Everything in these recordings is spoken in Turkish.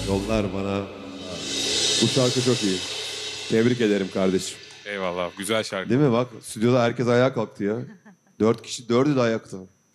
Yollar bana. Bu şarkı çok iyi. Tebrik ederim kardeşim. Eyvallah. Güzel şarkı. Değil mi? Bak stüdyoda herkes ayağa kalktı ya. 4 kişi, 4'ü de ayakta.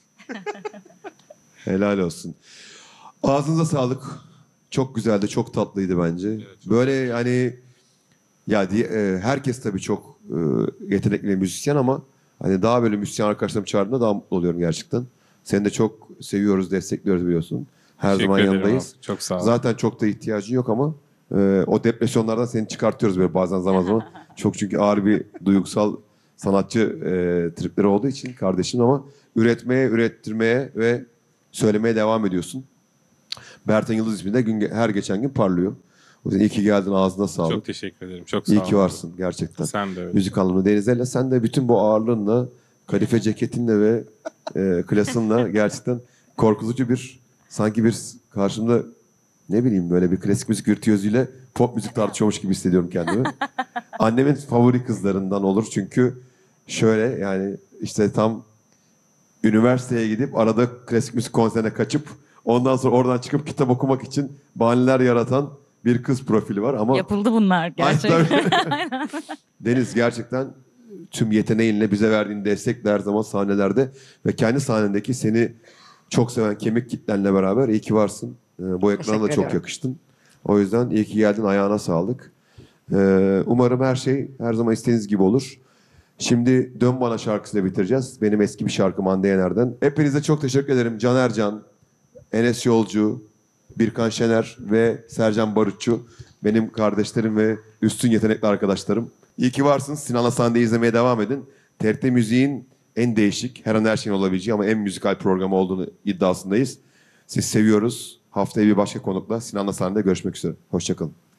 Helal olsun. Ağzınıza sağlık. Çok güzeldi, çok tatlıydı bence. Evet, çok Böyle hani ya herkes tabii çok yetenekli müzisyen ama hani daha böyle müzisyen arkadaşlarım çağırdığında daha mutlu oluyorum gerçekten. Seni de çok seviyoruz, destekliyoruz biliyorsun. Her Teşekkür zaman ederim yanındayız. abi. Çok sağ ol. Zaten çok da ihtiyacın yok ama o depresyonlardan seni çıkartıyoruz böyle bazen zaman zaman. Çok çünkü ağır bir duygusal sanatçı tripleri olduğu için kardeşim ama üretmeye, ürettirmeye ve söylemeye devam ediyorsun. Bertan Yıldız ismi de her geçen gün parlıyor. O yüzden iyi ki geldin, ağzına sağlık. Çok teşekkür ederim. Çok sağ İyi ol. ki varsın gerçekten. Sen de öyle. Müzik anlamında Denizel'le sen de bütün bu ağırlığınla, kadife ceketinle ve klasınla gerçekten korkutucu bir sanki bir karşımda ne bileyim böyle bir klasik müzik virtüözüyle pop müzik tartışıyormuş gibi hissediyorum kendimi. Annemin favori kızlarından olur çünkü şöyle yani işte tam üniversiteye gidip arada klasik müzik konserine kaçıp ondan sonra oradan çıkıp kitap okumak için bahaneler yaratan bir kız profili var ama Yapıldı bunlar Ay, gerçekten. tabii. Deniz gerçekten tüm yeteneğinle bize verdiğin destekle her zaman sahnelerde ve kendi sahnendeki seni çok seven kemik kitlenle beraber iyi ki varsın. Bu ekrana da Teşekkür çok ederim. yakıştın. O yüzden iyi ki geldin, ayağına sağlık. Umarım her şey her zaman istediğiniz gibi olur. Şimdi Dön Bana şarkısıyla bitireceğiz. Benim eski bir şarkım Hande Yener'den. Hepinize çok teşekkür ederim. Can Ercan, Enes Yolcu, Birkan Şener ve Sercan Barutçu. Benim kardeşlerim ve üstün yetenekli arkadaşlarım. İyi ki varsınız. Sinan'la Sahne'yi izlemeye devam edin. TRT Müziğin en değişik, her an her şeyin olabileceği ama en müzikal programı olduğunu iddiasındayız. Sizi seviyoruz. Haftaya bir başka konukla Sinan'la Sahne'de görüşmek üzere. Hoşçakalın.